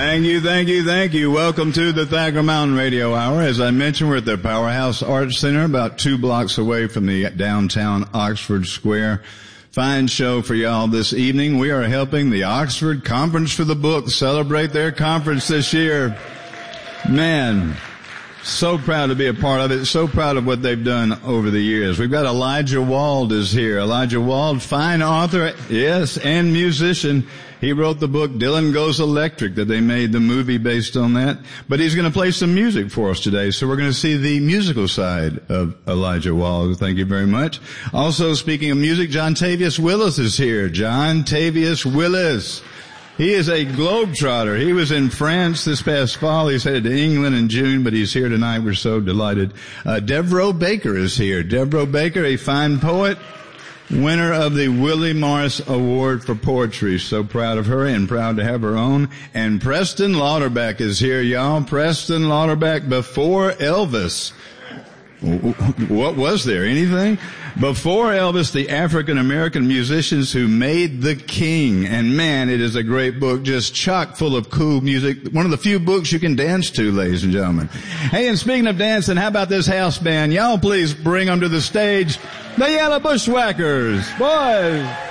Thank you. Welcome to the Thacker Mountain Radio Hour. As I mentioned, we're at the Powerhouse Arts Center, about 2 blocks away from the downtown Oxford Square. Fine show for y'all this evening. We are helping the Oxford Conference for the Book celebrate their conference this year. Man, so proud to be a part of it. So proud of what they've done over the years. We've got Elijah Wald is here. Elijah Wald, fine author, yes, and musician. He wrote the book Dylan Goes Electric that they made the movie based on that. But he's going to play some music for us today. So we're going to see the musical side of Elijah Wald. Thank you very much. Also, speaking of music, John Tavius Willis is here. John Tavius Willis. He is a globetrotter. He was in France this past fall. He's headed to England in June, but he's here tonight. We're so delighted. Devereaux Baker is here. Devereaux Baker, a fine poet, winner of the Willie Morris Award for Poetry. So proud of her and proud to have her own. And Preston Lauterbach is here, y'all. Preston Lauterbach before Elvis. What was there? Anything? Before Elvis, the African-American musicians who made the king. And man, it is a great book, just chock full of cool music. One of the few books you can dance to, ladies and gentlemen. Hey, and speaking of dancing, how about this house band? Y'all please bring them to the stage. The Yellow Bushwhackers. Boys.